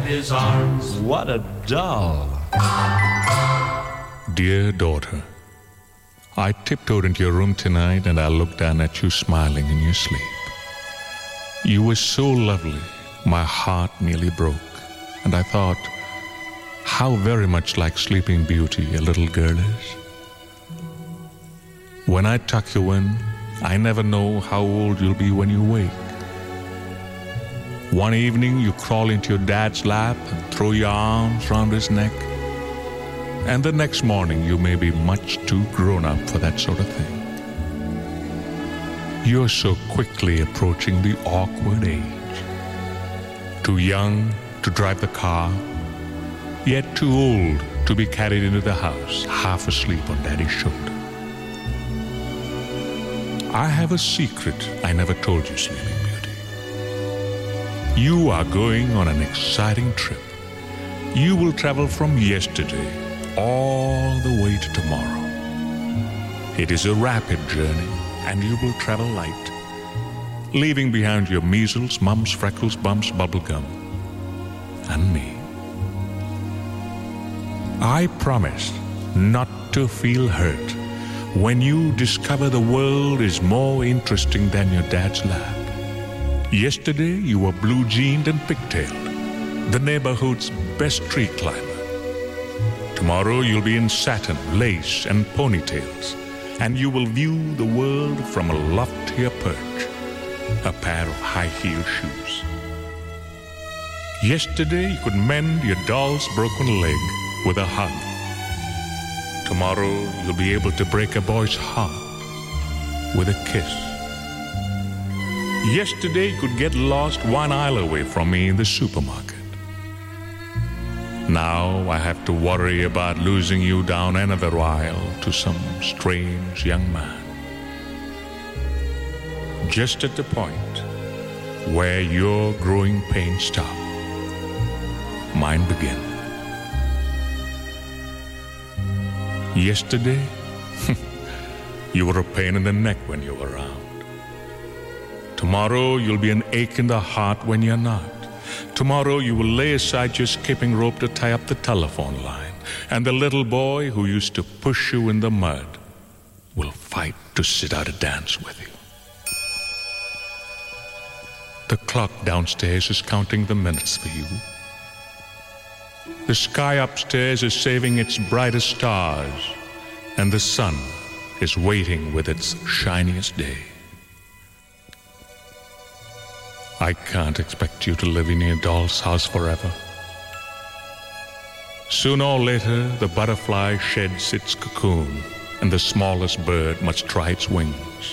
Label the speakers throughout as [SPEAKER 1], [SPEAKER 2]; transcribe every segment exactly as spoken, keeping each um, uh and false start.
[SPEAKER 1] his arms.
[SPEAKER 2] What a doll.
[SPEAKER 3] Dear daughter, I tiptoed into your room tonight and I looked down at you smiling in your sleep. You were so lovely, my heart nearly broke. And I thought, how very much like Sleeping Beauty a little girl is. When I tuck you in, I never know how old you'll be when you wake. One evening you crawl into your dad's lap and throw your arms round his neck. And the next morning you may be much too grown up for that sort of thing. You're so quickly approaching the awkward age. Too young to drive the car, yet too old to be carried into the house, half asleep on Daddy's shoulder. I have a secret I never told you, Sleeping Beauty. You are going on an exciting trip. You will travel from yesterday all the way to tomorrow. It is a rapid journey, and you will travel light, leaving behind your measles, mumps, freckles, bumps, bubblegum, and me. I promise not to feel hurt when you discover the world is more interesting than your dad's lap. Yesterday you were blue-jeaned and pigtailed, the neighborhood's best tree climber. Tomorrow you'll be in satin, lace, and ponytails, and you will view the world from a loftier perch, a pair of high-heeled shoes. Yesterday you could mend your doll's broken leg with a hug. Tomorrow you'll be able to break a boy's heart with a kiss. Yesterday you could get lost one aisle away from me in the supermarket. Now I have to worry about losing you down another aisle to some strange young man. Just at the point where your growing pains stop, mine begin. Yesterday, you were a pain in the neck when you were around. Tomorrow, you'll be an ache in the heart when you're not. Tomorrow, you will lay aside your skipping rope to tie up the telephone line, and the little boy who used to push you in the mud will fight to sit out a dance with you. The clock downstairs is counting the minutes for you. The sky upstairs is saving its brightest stars, and the sun is waiting with its shiniest day. I can't expect you to live in your doll's house forever. Sooner or later, the butterfly sheds its cocoon, and the smallest bird must try its wings.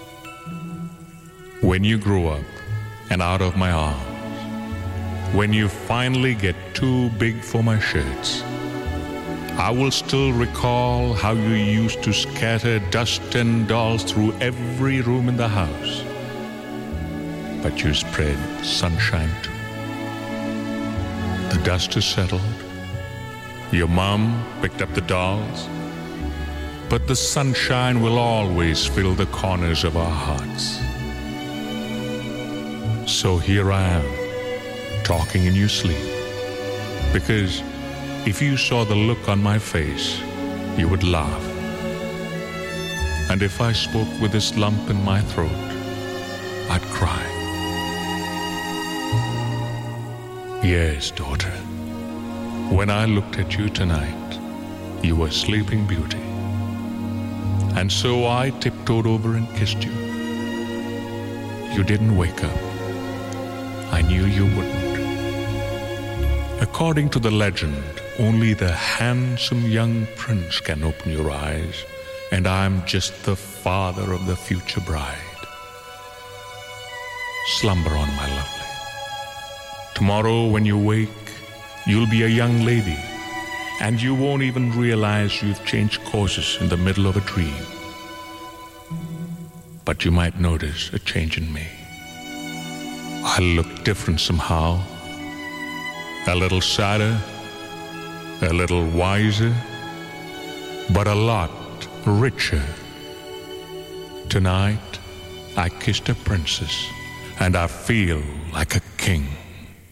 [SPEAKER 3] When you grow up and out of my arms, when you finally get too big for my shirts, I will still recall how you used to scatter dust and dolls through every room in the house. But you spread sunshine too. The dust is settled. Your mom picked up the dolls. But the sunshine will always fill the corners of our hearts. So here I am, talking in your sleep. Because if you saw the look on my face, you would laugh. And if I spoke with this lump in my throat, I'd cry. Yes, daughter, when I looked at you tonight, you were Sleeping Beauty. And so I tiptoed over and kissed you. You didn't wake up. I knew you wouldn't. According to the legend, only the handsome young prince can open your eyes, and I'm just the father of the future bride. Slumber on, my lovely. Tomorrow when you wake, you'll be a young lady, and you won't even realize you've changed courses in the middle of a dream. But you might notice a change in me. I look different somehow. A little sadder, a little wiser, but a lot richer. Tonight, I kissed a princess, and I feel like a king.